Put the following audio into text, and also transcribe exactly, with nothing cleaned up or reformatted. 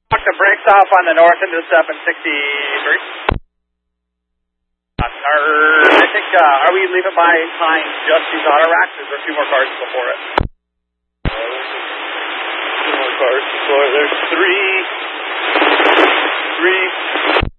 Lock the brakes off on the north into seven sixty-three. Uh, I think, uh, are we leaving behind just these auto racks? Is there a few more cars before it? Uh, there's two more cars before it. There's three, three,